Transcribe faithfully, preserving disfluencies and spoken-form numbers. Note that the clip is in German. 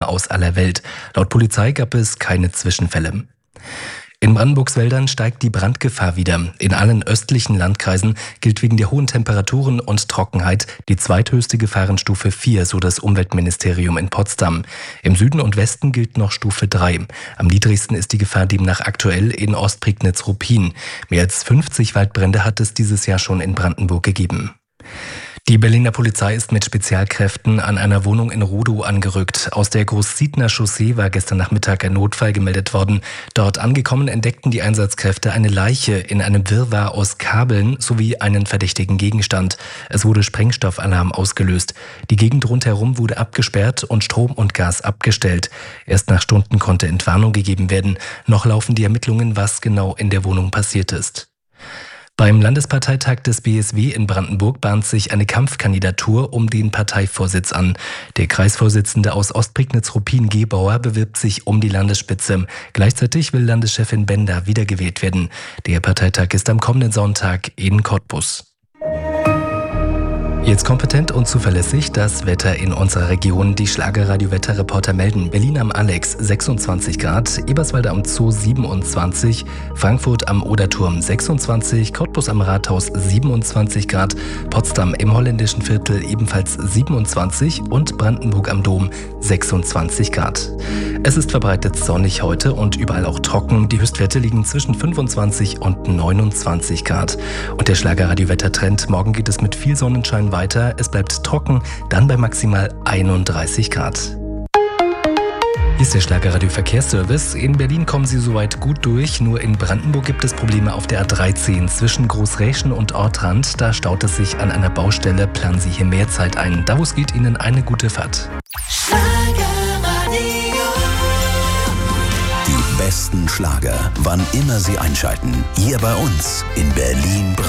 aus aller Welt. Laut Polizei gab es keine Zwischenfälle. In Brandenburgs Wäldern steigt die Brandgefahr wieder. In allen östlichen Landkreisen gilt wegen der hohen Temperaturen und Trockenheit die zweithöchste Gefahrenstufe vier, so das Umweltministerium in Potsdam. Im Süden und Westen gilt noch Stufe drei. Am niedrigsten ist die Gefahr demnach aktuell in Ostprignitz-Ruppin. Mehr als fünfzig Waldbrände hat es dieses Jahr schon in Brandenburg gegeben. Die Berliner Polizei ist mit Spezialkräften an einer Wohnung in Rudow angerückt. Aus der Großzietner Chaussee war gestern Nachmittag ein Notfall gemeldet worden. Dort angekommen entdeckten die Einsatzkräfte eine Leiche in einem Wirrwarr aus Kabeln sowie einen verdächtigen Gegenstand. Es wurde Sprengstoffalarm ausgelöst. Die Gegend rundherum wurde abgesperrt und Strom und Gas abgestellt. Erst nach Stunden konnte Entwarnung gegeben werden. Noch laufen die Ermittlungen, was genau in der Wohnung passiert ist. Beim Landesparteitag des B S W in Brandenburg bahnt sich eine Kampfkandidatur um den Parteivorsitz an. Der Kreisvorsitzende aus Ostprignitz-Ruppin Gebauer bewirbt sich um die Landesspitze. Gleichzeitig will Landeschefin Bender wiedergewählt werden. Der Parteitag ist am kommenden Sonntag in Cottbus. Jetzt kompetent und zuverlässig das Wetter in unserer Region. Die Schlagerradio-Wetterreporter melden: Berlin am Alex sechsundzwanzig Grad, Eberswalde am Zoo siebenundzwanzig, Frankfurt am Oderturm sechsundzwanzig, Cottbus am Rathaus siebenundzwanzig Grad, Potsdam im holländischen Viertel ebenfalls siebenundzwanzig und Brandenburg am Dom sechsundzwanzig Grad. Es ist verbreitet sonnig heute und überall auch trocken. Die Höchstwerte liegen zwischen fünfundzwanzig und neunundzwanzig Grad. Und der Schlagerradio-Wettertrend: morgen geht es mit viel Sonnenschein weiter. Es bleibt trocken, dann bei maximal einunddreißig Grad. Hier ist der Schlagerradio-Verkehrsservice. In Berlin kommen Sie soweit gut durch. Nur in Brandenburg gibt es Probleme auf der A dreizehn zwischen Großräschen und Ortrand. Da staut es sich an einer Baustelle. Planen Sie hier mehr Zeit ein. Davos geht Ihnen eine gute Fahrt. Die besten Schlager, wann immer Sie einschalten. Hier bei uns in Berlin.